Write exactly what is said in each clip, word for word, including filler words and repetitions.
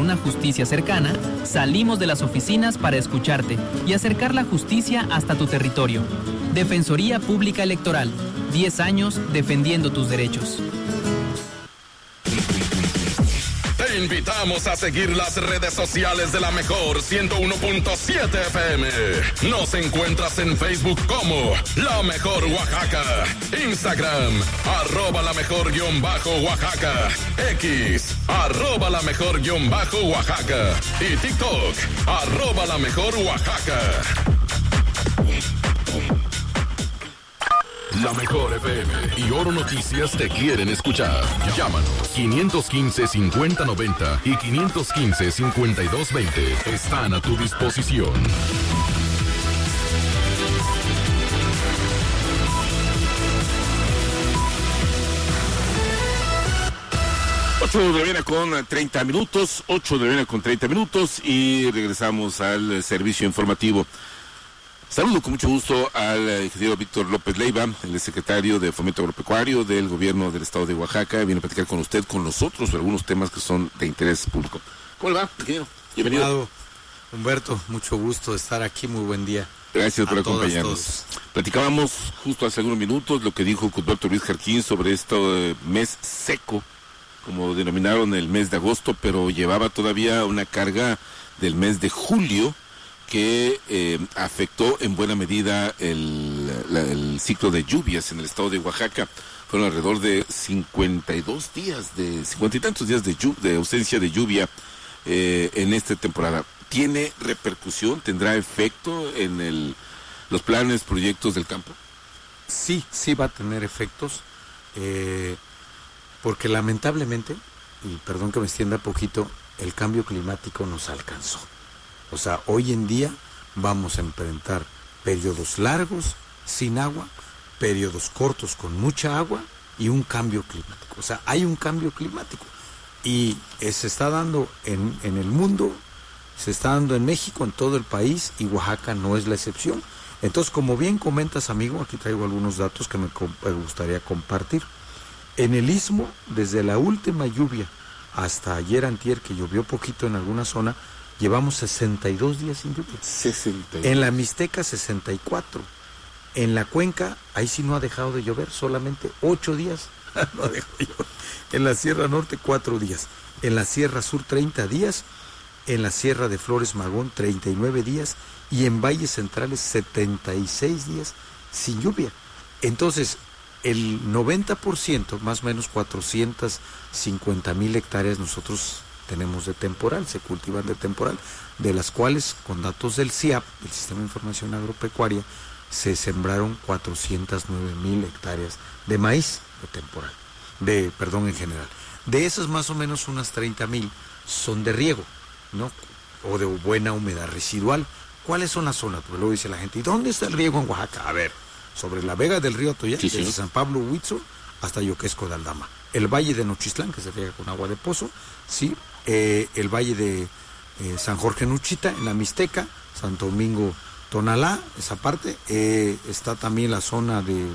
una justicia cercana, salimos de las oficinas para escucharte y acercar la justicia hasta tu territorio. Defensoría Pública Electoral. diez años defendiendo tus derechos. Te invitamos a seguir las redes sociales de la Mejor ciento uno punto siete F M. Nos encuentras en Facebook como La Mejor Oaxaca, Instagram, arroba la mejor guión bajo Oaxaca, X, arroba la mejor guión bajo Oaxaca y TikTok, arroba la mejor Oaxaca. La Mejor F M y Oro Noticias te quieren escuchar. Llámanos quinientos quince, cincuenta noventa y quinientos quince, cincuenta y dos veinte. Están a tu disposición. ocho de la mañana con treinta minutos, ocho de la mañana con treinta minutos y regresamos al servicio informativo. Saludo con mucho gusto al ingeniero Víctor López Leiva, el secretario de Fomento Agropecuario del Gobierno del Estado de Oaxaca. Viene a platicar con usted, con nosotros, sobre algunos temas que son de interés público. ¿Cómo le va, ingeniero? Bienvenido. Amado Humberto, mucho gusto de estar aquí, muy buen día. Gracias por acompañarnos. Platicábamos justo hace algunos minutos lo que dijo Cuthberto Ruiz Jarquín sobre este mes seco, como denominaron el mes de agosto, pero llevaba todavía una carga del mes de julio, que eh, afectó en buena medida el, la, el ciclo de lluvias en el estado de Oaxaca. Fueron alrededor de cincuenta y dos días, de cincuenta y tantos días de, lluv- de ausencia de lluvia eh, en esta temporada. ¿Tiene repercusión? ¿Tendrá efecto en el, los planes, proyectos del campo? Sí, sí va a tener efectos, eh, porque lamentablemente, y perdón que me extienda poquito, el cambio climático nos alcanzó. O sea, hoy en día vamos a enfrentar periodos largos sin agua, periodos cortos con mucha agua y un cambio climático. O sea, hay un cambio climático y eh, se está dando en, en el mundo, se está dando en México, en todo el país, y Oaxaca no es la excepción. Entonces, como bien comentas, amigo, aquí traigo algunos datos que me, me gustaría compartir. En el Istmo, desde la última lluvia hasta ayer antier, que llovió poquito en alguna zona, llevamos sesenta y dos días sin lluvia. sesenta y dos. En la Mixteca, sesenta y cuatro. En la Cuenca, ahí sí no ha dejado de llover, solamente ocho días. No ha dejado de llover. En la Sierra Norte, cuatro días. En la Sierra Sur, treinta días. En la Sierra de Flores Magón, treinta y nueve días. Y en Valles Centrales, setenta y seis días sin lluvia. Entonces, el noventa por ciento, más o menos cuatrocientas cincuenta mil hectáreas, nosotros tenemos de temporal, se cultivan de temporal, de las cuales, con datos del C I A P, el Sistema de Información Agropecuaria, se sembraron cuatrocientas nueve mil hectáreas de maíz de temporal, de, perdón, en general. De esas, más o menos unas treinta mil son de riego, ¿no? O de buena humedad residual. ¿Cuáles son las zonas? Porque luego dice la gente, ¿y dónde está el riego en Oaxaca? A ver, sobre la vega del río Atoyac, sí, sí, desde San Pablo Huitzo hasta Yoquesco de Aldama. El valle de Nochistlán, que se riega con agua de pozo, sí. Eh, el valle de eh, San Jorge Nuchita, en la Mixteca, Santo Domingo Tonalá, esa parte. Eh, está también la zona de,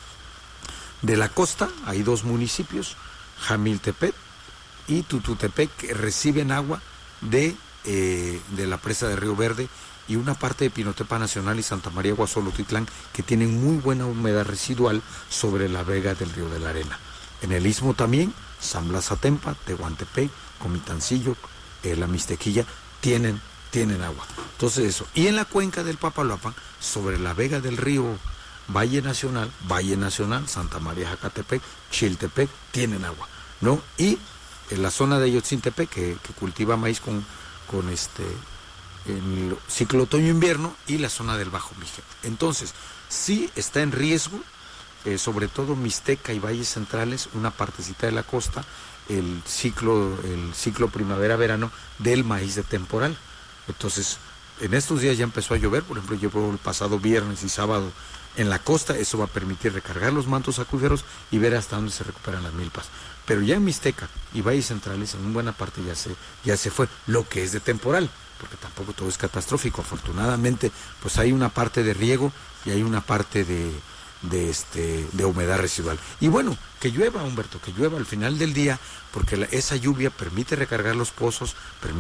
de la costa, hay dos municipios, Jamiltepec y Tututepec, que reciben agua de, eh, de la presa de Río Verde, y una parte de Pinotepa Nacional y Santa María Guasolotitlán, que tienen muy buena humedad residual sobre la vega del Río de la Arena. En el Istmo también, San Blas Atempa, Tehuantepec, Comitancillo, eh, la Mixtequilla, tienen, tienen agua. Entonces eso. Y en la cuenca del Papaloapan, sobre la vega del río Valle Nacional, Valle Nacional, Santa María Jacatepec, Chiltepec, tienen agua, ¿no? Y en la zona de Yotzintepec, que, que cultiva maíz con, con este, el ciclo otoño-invierno, y la zona del Bajo Mije. Entonces, sí está en riesgo, eh, sobre todo Mixteca y Valles Centrales, una partecita de la costa, el ciclo, el ciclo primavera-verano del maíz de temporal. Entonces, en estos días ya empezó a llover, por ejemplo, llovió el pasado viernes y sábado en la costa, eso va a permitir recargar los mantos acuíferos y ver hasta dónde se recuperan las milpas. Pero ya en Mixteca y Valles Centrales, en buena parte ya se, ya se fue, lo que es de temporal, porque tampoco todo es catastrófico. Afortunadamente, pues hay una parte de riego y hay una parte de, de, este, de humedad residual. Y bueno, que llueva, Humberto, que llueva al final del día, porque la, esa lluvia permite recargar los pozos, permite